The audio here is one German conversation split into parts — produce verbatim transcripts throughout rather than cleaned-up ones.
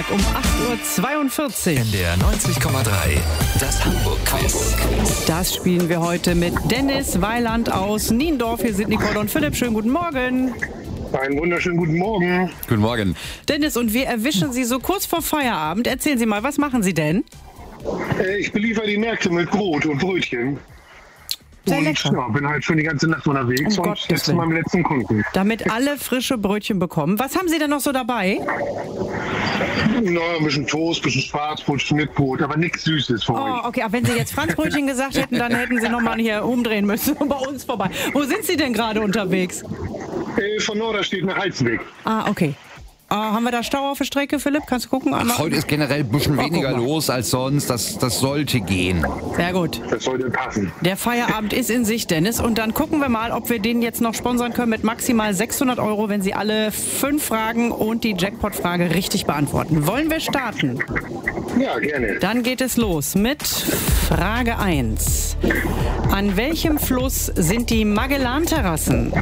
Donnerstag um acht Uhr zweiundvierzig. N D R neunzig Komma drei, das Hamburg-Quiz. Das spielen wir heute mit Dennis Weiland aus Niendorf. Hier sind Nicole und Philipp. Schönen guten Morgen. Einen wunderschönen guten Morgen. Guten Morgen. Dennis, und wir erwischen Sie so kurz vor Feierabend. Erzählen Sie mal, was machen Sie denn? Äh, ich beliefer die Märkte mit Brot und Brötchen. Sehr und lecker. ja, bin halt schon die ganze Nacht unterwegs Um und Gottes jetzt zu Willen. meinem letzten Kunden. Damit alle frische Brötchen bekommen. Was haben Sie denn noch so dabei? Na, ein bisschen Toast, ein bisschen Schwarzbrot, Schnittbrot, aber nichts Süßes für Oh, euch. okay, aber wenn Sie jetzt Franzbrötchen gesagt hätten, dann hätten Sie nochmal hier umdrehen müssen und bei uns vorbei. Wo sind Sie denn gerade unterwegs? Äh, von Norderstedt nach Heizenbeck. Ah, okay. Ah, haben wir da Stau auf der Strecke, Philipp? Kannst du gucken? Einmal? Heute ist generell ein bisschen Oh, guck weniger mal. los als sonst. Das, das sollte gehen. Sehr gut. Das sollte passen. Der Feierabend ist in Sicht, Dennis. Und dann gucken wir mal, ob wir den jetzt noch sponsern können mit maximal sechshundert Euro, wenn Sie alle fünf Fragen und die Jackpot-Frage richtig beantworten. Wollen wir starten? Ja, gerne. Dann geht es los mit Frage eins. An welchem Fluss sind die Magellan-Terrassen?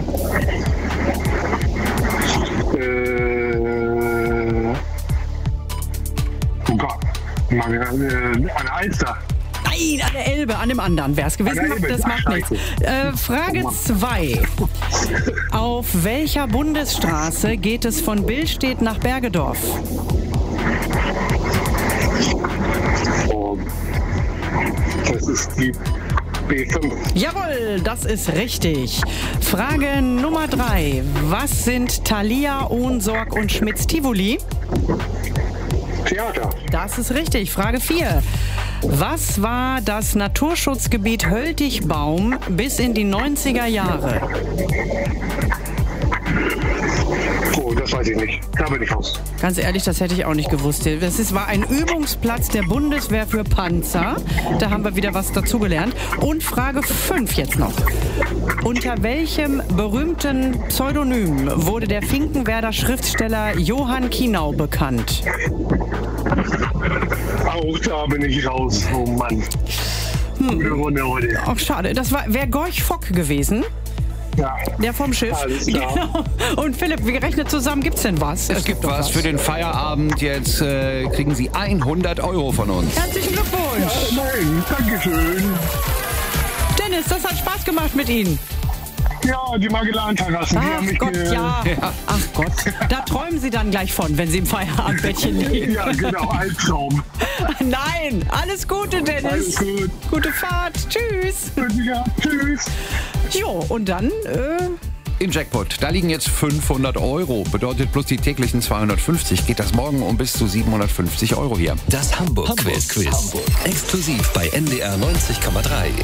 Äh, oh Gott. Mal, äh, an der Alster. Nein, an der Elbe, an dem anderen. Wer es gewesen An der hat, Elbe. das macht Ach, nichts. scheiße. Äh, Frage zwei. Auf welcher Bundesstraße geht es von Billstedt nach Bergedorf? Oh, das ist die B fünf. Jawohl, das ist richtig. Frage Nummer drei. Was sind Thalia, Ohnsorg und Schmitz-Tivoli? Theater. Das ist richtig. Frage vier. Was war das Naturschutzgebiet Höltigbaum bis in die neunziger Jahre? Oh, das weiß ich nicht. Da bin ich raus. Ganz ehrlich, das hätte ich auch nicht gewusst. Das ist, war ein Übungsplatz der Bundeswehr für Panzer. Da haben wir wieder was dazugelernt. Und Frage fünf jetzt noch. Unter welchem berühmten Pseudonym wurde der Finkenwerder Schriftsteller Johann Kienau bekannt? Auch da bin ich raus. Oh Mann. Gute Runde heute. Ach, schade. Das war wäre Gorch Fock gewesen. Ja. Der vom Schiff. Alles klar. Genau. Und Philipp, wir rechnen zusammen. Gibt's denn was? Es gibt was für den Feierabend. Jetzt äh, kriegen Sie hundert Euro von uns. Herzlichen Glückwunsch. Nein, Dankeschön. Dennis, das hat Spaß gemacht mit Ihnen. Ja, die Magellan-Terrassen. die Ach haben mich, Gott, äh, ja. Ach Gott. Da träumen Sie dann gleich von, wenn Sie im Feierabendbettchen liegen. Ja, genau, Albtraum. Nein, alles Gute, Dennis. Alles gut. Gute Fahrt. Tschüss. Ja, tschüss. Jo, und dann, äh, Im Jackpot, da liegen jetzt fünfhundert Euro. Bedeutet plus die täglichen zweihundertfünfzig geht das morgen um bis zu siebenhundertfünfzig Euro hier. Das Hamburg-Quiz. Hamburg. Exklusiv bei N D R neunzig Komma drei.